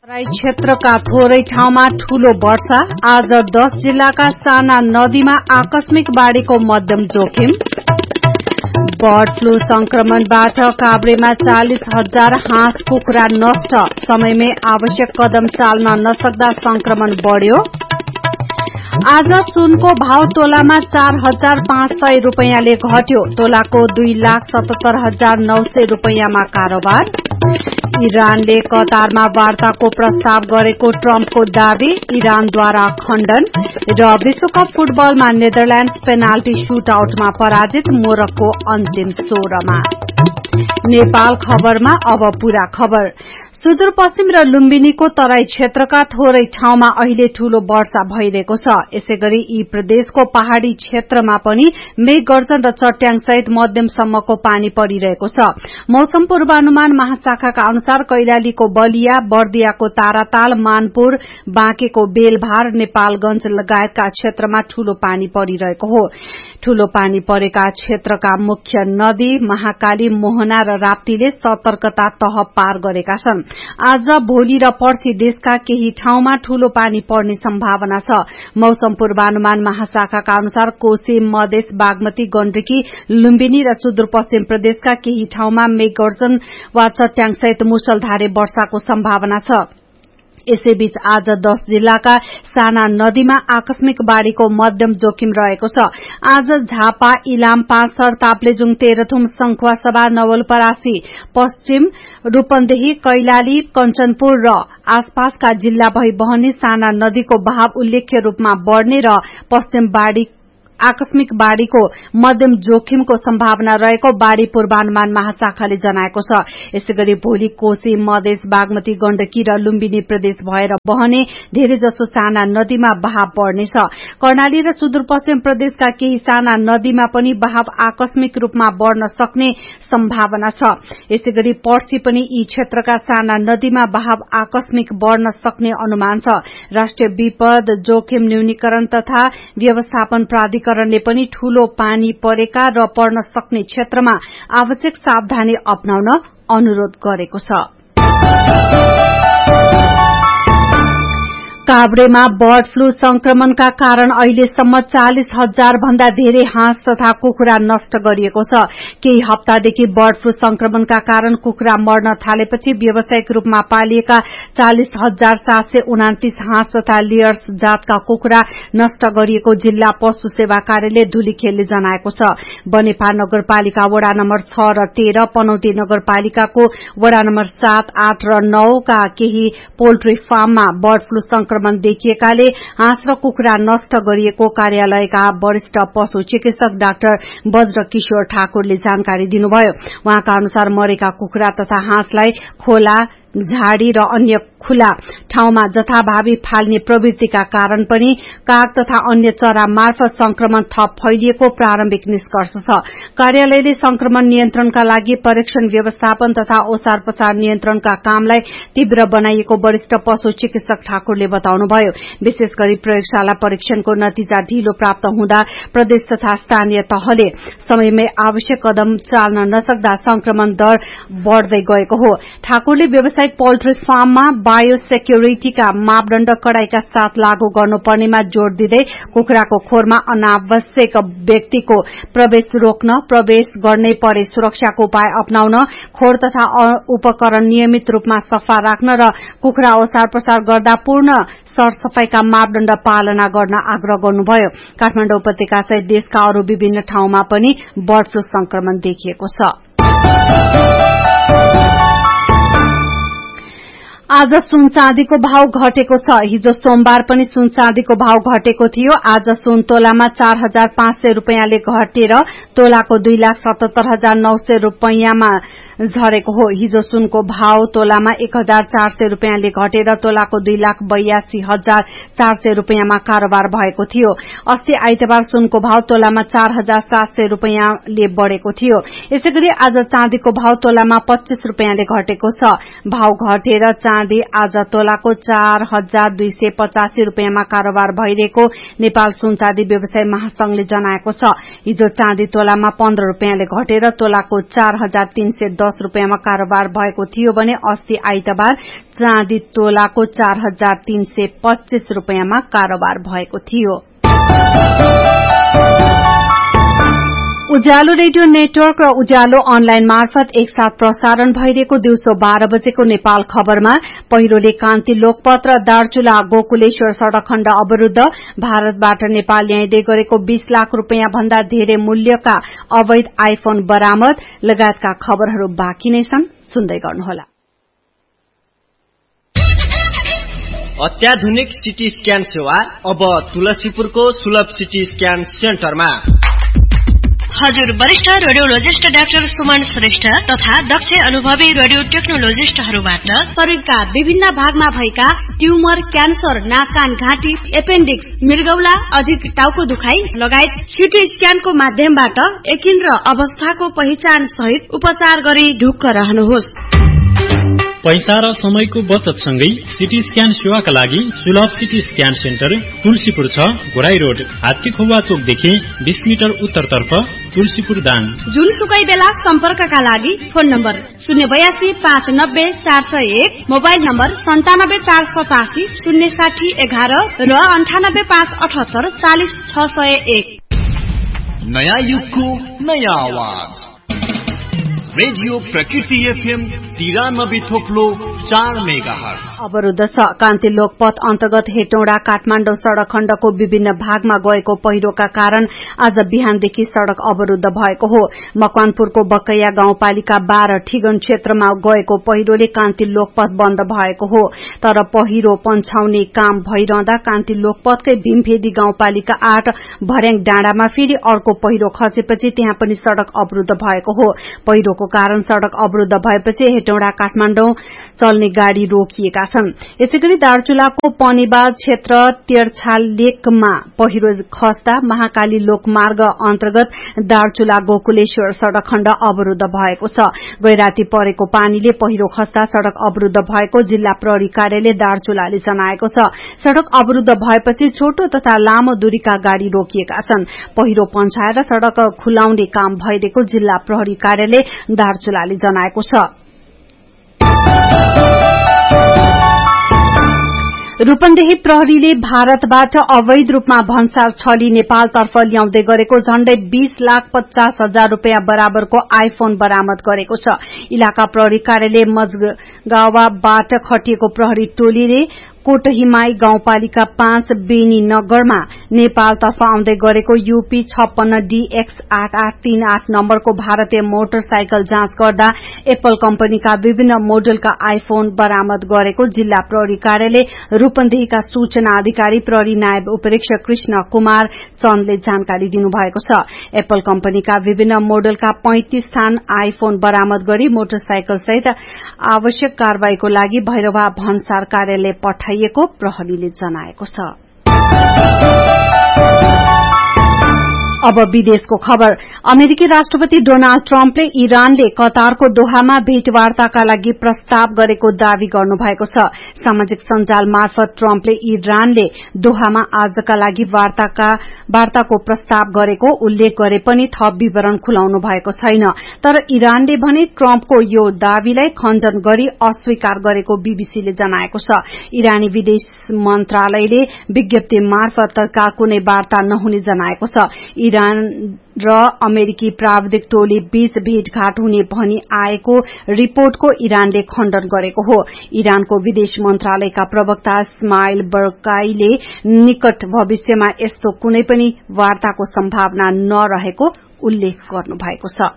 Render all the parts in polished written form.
तराई क्षेत्रका थोरै ठाउँमा ठूलो वर्षा। आज 10 जिल्लाका साना नदीमा आकस्मिक बाढ़ीको मध्यम जोखिम। बर्ड फ्लू संक्रमणबाट काभ्रेमा 40,000 हाँस कुखुरा नष्ट। समयमै आवश्यक कदम चाल्न नसक्दा संक्रमण बढ़्यो। आज सुनको भाव तोलामा 4,500 रूपैयाँले घट्यो। तोलाको 2,77,900 रूपैयाँमा कारोबार। इरानले कतारमा वार्ताको प्रस्ताव गरेको ट्रम्पको दावी इरानद्वारा खण्डन। र विश्वकप फुटबलमा नेदरल्याण्ड्स पेनाल्टी सुटआउटमा पराजित मोरक्को अन्तिम 16मा। नेपाल खबरमा अब पूरा खबर। सुदूरपश्चिम र लुम्बिनीको तराई क्षेत्रका थोरै ठाउँमा अहिले ठूलो वर्षा भइरहेको छ। यसैगरी यी प्रदेशको पहाड़ी क्षेत्रमा पनि मेघगर्जन र चट्याङसहित मध्यमसम्मको पानी परिरहेको छ। मौसम पूर्वानुमान महाशाखाका अनुसार कैलालीको बलिया, बर्दियाको ताराताल, मानपुर, बाँकेको बेलभार, नेपालगंज लगायतका क्षेत्रमा ठूलो पानी परिरहेको हो। ठूलो पानी परेका क्षेत्रका मुख्य नदी महाकाली, मोहना र राप्तीले सतर्कता तह पार गरेका छन्। आज, भोलि र पर्सि देशका केही ठाउँमा ठूलो पानी पर्ने सम्भावना छ। मौसम पूर्वानुमान महाशाखाका अनुसार कोशी, मधेस, बागमती, गण्डकी, लुम्बिनी र सुदूरपश्चिम प्रदेशका केही ठाउँमा मेघगर्जन वा चट्याङसहित मुसलधारे वर्षाको सम्भावना छ। यसैबीच आज 10 जिल्लाका साना नदीमा आकस्मिक बाढ़ीको मध्यम जोखिम रहेको छ। आज झापा, इलाम, पाँचथर, ताप्लेजुङ, तेह्रथुम, संखुवासभा, नवलपरासी, पश्चिम रूपन्देही, कैलाली, कञ्चनपुर र आसपासका जिल्ला भई बहने साना नदीको बहाव उल्लेख्य रूपमा बढ़ने र पश्चिम आकस्मिक बाढ़ीको मध्यम जोखिमको सम्भावना रहेको बाढ़ी पूर्वानुमान महाशाखाले जनाएको छ। यसैगरी भोलि कोशी, मधेस, बागमती, गण्डकी र लुम्बिनी प्रदेश भएर बहने धेरैजसो साना नदीमा बहाव बढ़नेछ। कर्णाली र सुदूरपश्चिम प्रदेशका केही साना नदीमा पनि बहाव आकस्मिक रूपमा बढ़न सक्ने सम्भावना छ। यसैगरी पर्सि पनि यी क्षेत्रका साना नदीमा बहाव आकस्मिक बढ़न सक्ने अनुमान छ। राष्ट्रिय विपद जोखिम न्यूनीकरण तथा व्यवस्थापन प्राधिकरणले पनि ठूलो पानी परेका र पर्न सक्ने क्षेत्रमा आवश्यक सावधानी अपनाउन अनुरोध गरेको छ। काभ्रेमा बर्ड फ्लू संक्रमणका कारण अहिलेसम्म 40,000 भन्दा धेरै हाँस तथा कुखुरा नष्ट गरिएको छ। केही हप्तादेखि बर्ड फ्लू संक्रमणका कारण कुखुरा मर्न थालेपछि व्यावसायिक रूपमा पालिएका 40,729 हाँस तथा लेयर्स जातका कुखुरा नष्ट गरिएको जिल्ला पशु सेवा कार्यालय धुलीखेलले जनाएको छ। बनेपा नगरपालिका वडा नम्बर 6 र 13, पनौती नगरपालिकाको वडा नम्बर 7, 8 र 9 का केही पोल्ट्री फार्ममा बर्ड फ्लू संक्रमण देखिएकाले हाँस र कुखुरा नष्ट गरिएको कार्यालयका वरिष्ठ पशु चिकित्सक डाक्टर वज्र किशोर ठाकुरले जानकारी दिनुभयो। उहाँका अनुसार मरेका कुखुरा तथा हाँसलाई खोला, झाड़ी र अन्य खुला ठाउँमा जथाभावी फाल्ने प्रवृत्तिका कारण पनि काग तथा अन्य चरा मार्फत संक्रमण थप फैलिएको प्रारम्भिक निष्कर्ष छ। कार्यालयले संक्रमण नियन्त्रणका लागि परीक्षण व्यवस्थापन तथा ओसार पसार नियन्त्रणका कामलाई तीव्र बनाइएको वरिष्ठ पशु चिकित्सक ठाकुरले बताउनुभयो। विशेष गरी प्रयोगशाला परीक्षणको नतिजा ढिलो प्राप्त हुँदा प्रदेश तथा स्थानीय तहले समयमै आवश्यक कदम चाल्न नसक्दा संक्रमण दर बढ़दै गएको हो। ठाकुरले व्यावसायिक पोल्ट्री फार्ममा बायोसेक्युरिटीका मापदण्ड कड़ाईका साथ लागू गर्नुपर्नेमा जोड़ दिँदै कुखुराको खोरमा अनावश्यक व्यक्तिको प्रवेश रोक्न, प्रवेश गर्नै परे सुरक्षाको उपाय अपनाउन, खोर तथा उपकरण नियमित रूपमा सफा राख्न र कुखुरा ओसार पसार गर्दा पूर्ण सरसफाईका मापदण्ड पालना गर्न आग्रह गर्नुभयो। काठमाडौँ उपत्यका सहित देशका अरू विभिन्न ठाउँमा पनि बर्ड फ्लू संक्रमण देखिएको छ। आज सुन चाँदीको भाव घटेको छ। हिजो सोमबार पनि सुन चाँदीको भाव घटेको थियो। आज सुन तोलामा 4,500 रूपैयाँले घटेर तोलाको 2,77,900 रूपैयाँमा झरेको हो। हिजो सुनको भाव तोलामा 1,400 रूपैयाँले घटेर तोलाको 2,82,400 रूपैयाँमा कारोबार भएको थियो। अस्ति आइतबार सुनको भाव तोलामा 4,700 रूपैयाँले बढ़ेको थियो। यसैगरी आज चाँदीको भाव तोलामा 25 रूपैयाँले घटेको छ। भाव घटेर चाँदी आज तोलाको 4285 रुपियाँमा कारोबार भइरहेको नेपाल सुनचाँदी व्यवसाय महासंघले जनाएको छ। हिजो चाँदी तोलामा 15 रुपियाँले घटेर तोलाको 4310 रुपियाँमा कारोबार भएको थियो भने अस्ति आइतबार चाँदी तोलाको 4325 रुपियाँमा कारोबार भएको थियो। उज्यालो रेडियो नेटवर्क र उज्यालो अनलाइन मार्फत एकसाथ प्रसारण भइरहेको दिउँसो 12 बजेको नेपाल खबरमा पहिरोले कान्ति लोकपथ र दार्चुला गोकुलेश्वर सड़क खण्ड अवरूद्ध, भारतबाट नेपाल ल्याइदै गरेको 20 लाख रुपियाँ भन्दा धेरै मूल्यका अवैध आइफोन बरामद लगायतका खबरहरू बाँकी नै छन्, सुन्दै गर्नुहोला। अत्याधुनिक सिटी स्क्यान सेवा अब तुलसीपुरको सुलभ सिटी स्क्यान सेन्टरमा। हजुर वरिष्ठ रेडियोलोजिस्ट डाक्टर सुमन श्रेष्ठ तथा दक्ष अनुभवी रेडियो टेक्नोलोजिस्टहरूबाट शरीरका विभिन्न भागमा भएका ट्युमर, क्यान्सर, नाक कान घाँटी, एपेन्डिक्स, मृगौला, अधिक टाउको दुखाइ लगायत सिटी स्क्यानको माध्यमबाट एकिन्द्र अवस्थाको पहिचान सहित उपचार गरी ढुक्क रहनुहोस्। पैसा र समयको बचत सँगै सिटी स्क्यान सेवाका लागि सुलभ CT scan centre Tulsipur 6 Ghorahi road, हात्तीखोवा चोकदेखि 20 metre उत्तरतर्फ, तुलसीपुर दाङ। जुनसुकै बेला सम्पर्कका लागि फोन नम्बर 082 590 401, मोबाइल नम्बर 97 487 060 11 र 98 578 40 601। नयाँ युगको नयाँ आवाज रेडियो प्रकृति एफएम 93.4 मेगाहर्ज। अवरुद्ध छ। कान्ति लोकपथ अन्तर्गत हेटौडा काठमाडौँ सड़क खण्डको विभिन्न भागमा गएको पहिरोका कारण आज बिहानदेखि सड़क अवरुद्ध भएको हो। मकवानपुरको बकैया गाउँपालिका 12 ठिगन क्षेत्रमा गएको पहिरोले कान्ति लोकपथ बन्द भएको हो। तर पहिरो पन्छाउने काम भइरहँदा कान्ति लोकपथकै भीमफेदी गाउँपालिका 8 भर्याङ डाँडामा फेरि अर्को पहिरो खसेपछि त्यहाँ पनि सड़क अवरुद्ध भएको हो। पहिरोको कारण सड़क अवरुद्ध भएपछि हेटौडा काठमाडौँ चल्ने गाड़ी रोकिएका छन्। यसैगरी दार्चुलाको पनेबाज क्षेत्र तेर्छाल लेकमा पहिरो खस्दा महाकाली लोकमार्ग अन्तर्गत दार्चुला गोकुलेश्वर सड़क खण्ड अवरुद्ध भएको छ। गैराती परेको पानीले पहिरो खस्दा सड़क अवरुद्ध भएको जिल्ला प्रहरी कार्यालय दार्चुलाले जनाएको छ। सड़क अवरुद्ध भएपछि छोटो तथा लामो दूरीका गाड़ी रोकिएका छन्। पहिरो पन्छाएर सड़क खुलाउने काम भइरहेको जिल्ला प्रहरी कार्यालय दार्चुलाले जनाएको छ। रूपन्देही प्रहरीले भारतबाट अवैध रूपमा भन्सार छली नेपालतर्फ ल्याउँदै गरेको झण्डै 20,50,000 रुपियाँ बराबरको आइफोन बरामद गरेको छ। इलाका प्रहरी कार्यालय मजगावाबाट खटिएको प्रहरी टोलीले कोटहिमाई गाउँपालिका 5 बेनी नगरमा नेपालतर्फ आउँदै गरेको यूपी 56DX 8838 नम्बरको भारतीय मोटरसाइकल जाँच गर्दा एप्पल कम्पनीका विभिन्न मोडलका आइफोन बरामद गरेको जिल्ला प्रहरी कार्यालय रूपन्देहीका सूचना अधिकारी प्रहरी नायब उपरीक्षक कृष्ण कुमार चन्दले जानकारी दिनुभएको छ। एप्पल कम्पनीका विभिन्न मोडलका 35 थान आइफोन बरामद गरी मोटरसाइकल सहित आवश्यक कारवाहीको लागि भैरवा भन्सार कार्यालय पठाइएको प्रहरीले जनाएको छ। अब विदेशको खबर। अमेरिकी राष्ट्रपति डोनाल्ड ट्रम्पले इरानले कतारको दोहामा भेटवार्ताका लागि प्रस्ताव गरेको दावी गर्नुभएको छ। सामाजिक सञ्जाल मार्फत ट्रम्पले इरानले दोहामा आजका लागि वार्ताको प्रस्ताव गरेको उल्लेख गरे पनि थप विवरण खुलाउनु भएको छैन। तर इरानले भने ट्रम्पको यो दावीलाई खण्डन गरी अस्वीकार गरेको बीबीसीले जनाएको छ। इरानी विदेश मन्त्रालयले विज्ञप्ति मार्फत तत्काल कुनै वार्ता नहुने जनाएको छ। इरान र अमेरिकी प्राविधिक टोली बीच भेटघाट हुने भनी आएको रिपोर्टको इरानले खण्डन गरेको हो। इरानको विदेश मन्त्रालयका प्रवक्ता इस्माइल बर्काईले निकट भविष्यमा यस्तो कुनै पनि वार्ताको सम्भावना नरहेको उल्लेख गर्नुभएको छ।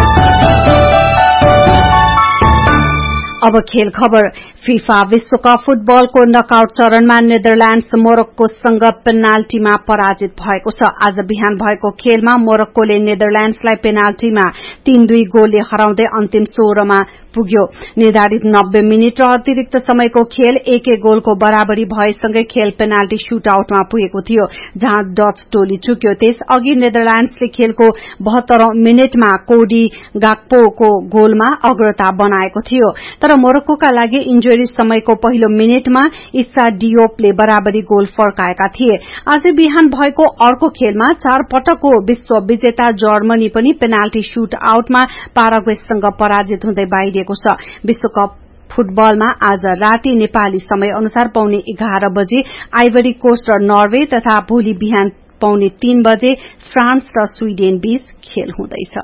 अब खेल खबर। फिफा विश्वकप फुटबलको नकआउट चरणमा नेदरल्याण्ड्स मोरक्कोसँग पेनाल्टीमा पराजित भएको छ। आज बिहान भएको खेलमा मोरक्कोले नेदरल्याण्ड्सलाई पेनाल्टीमा 3-2 गोलले हराउँदै अन्तिम 16 मा पुग्यो। निर्धारित 90 मिनट र अतिरिक्त समयको खेल 1-1 गोलको बराबरी भएसँगै खेल पेनाल्टी शूटआउटमा पुगेको थियो, जहाँ डच टोली चुक्यो। त्यसअघि नेदरल्याण्ड्सले खेलको 72औं मिनटमा कोडी गाक्पोको गोलमा अग्रता बनाएको थियो। तर तर मोरक्कोका लागि इन्जुरी समयको पहिलो मिनेटमा इस्सा डियोपले बराबरी गोल फर्काएका थिए। आज बिहान भएको अर्को खेलमा 4 पटकको विश्व विजेता जर्मनी पनि पेनाल्टी शूट आउटमा पाराग्वेसँग पराजित हुँदै बाहिरिएको छ। विश्वकप फुटबलमा आज राति नेपाली समय अनुसार पौने 11 बजे आइभरी कोस्ट र नर्वे तथा भोलि बिहान पौने 3 बजे फ्रान्स र स्वीडेन बीच खेल हुँदैछ।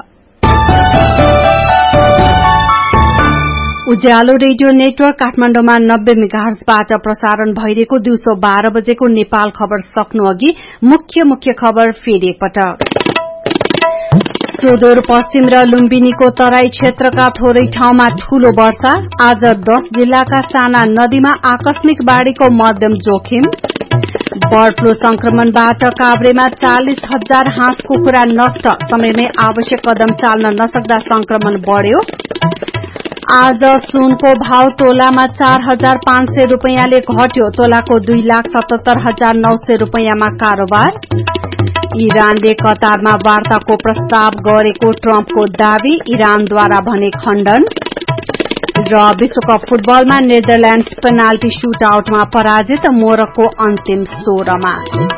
उज्यालो रेडियो नेटवर्क काठमाडौँमा 90 मेगाहर्जबाट प्रसारण भइरहेको दिउँसो 12 बजेको नेपाल खबर सक्नु अघि मुख्य खबर फेरि एकपटक। सुदूर पश्चिम र लुम्बिनीको तराई क्षेत्रका थोरै ठाउँमा ठूलो वर्षा। आज 10 जिल्लाका साना नदीमा आकस्मिक बाढ़ीको मध्यम जोखिम। बर्ड फ्लू संक्रमणबाट काभ्रेमा 40,000 हाँस कुखुरा नष्ट। समयमै आवश्यक कदम चाल्न नसक्दा संक्रमण बढ़्यो। आज सुनको भाव तोलामा 4,500 रूपैयाँले घट्यो। तोलाको 2,77,900 रूपैयाँमा कारोबार। इरानले कतारमा वार्ताको प्रस्ताव गरेको ट्रम्पको दावी, इरानद्वारा भने खण्डन। र विश्वकप फुटबलमा नेदरल्याण्ड्स पेनाल्टी शूट आउटमा पराजित, मोरक्को अन्तिम 16मा।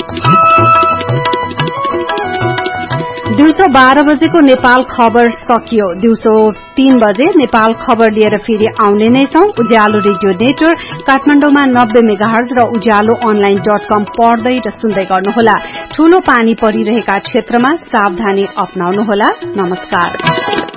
दिउँसो 12 बजेको नेपाल खबर सकियो। दिउँसो 3 बजे नेपाल खबर लिएर फेरि आउने नै छौं। उज्यालो रेडियो नेटवर्क काठमाडौँमा 90 मेगाहर्ज र उज्यालो online.com पढ्दै र सुन्दै गर्नुहोला। ठूलो पानी परिरहेका क्षेत्रमा सावधानी अपनाउनुहोला। नमस्कार।